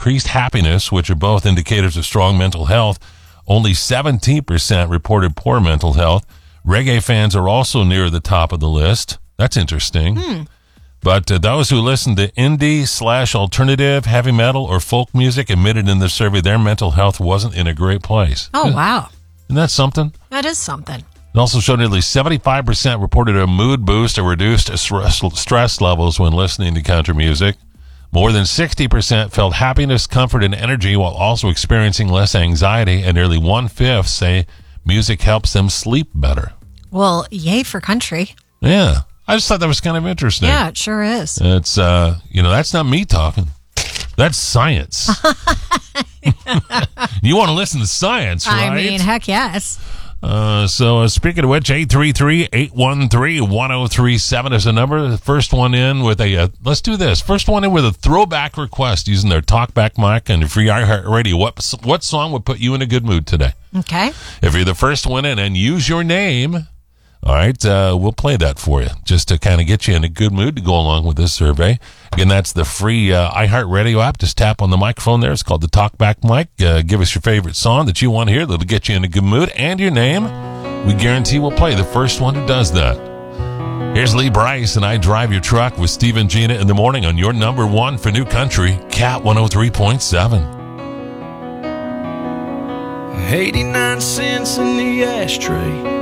increased happiness, which are both indicators of strong mental health. Only 17% reported poor mental health. Reggae fans are also near the top of the list. That's interesting. But those who listen to indie/alternative, heavy metal, or folk music admitted in the survey their mental health wasn't in a great place. Oh, wow. Isn't that something? That is something. It also showed nearly 75% reported a mood boost or reduced stress levels when listening to country music. More than 60% felt happiness, comfort, and energy while also experiencing less anxiety, and nearly 1/5 say music helps them sleep better. Well, yay for country. Yeah. I just thought that was kind of interesting. Yeah, it sure is. It's, that's not me talking. That's science. You want to listen to science, right? I mean, heck yes. So speaking of which, 833-813-1037 is the number. The first one in with let's do this. First one in with a throwback request using their TalkBack mic and free iHeartRadio. What song would put you in a good mood today? Okay. If you're the first one in and use your name, all right, we'll play that for you just to kind of get you in a good mood to go along with this survey. Again, that's the free iHeartRadio app. Just tap on the microphone there. It's called the TalkBack mic. Give us your favorite song that you want to hear that'll get you in a good mood and your name. We guarantee we'll play the first one who does that. Here's Lee Brice and I Drive Your Truck with Steve and Gina in the morning on your number one for New Country, Cat 103.7. 89 cents in the ashtray.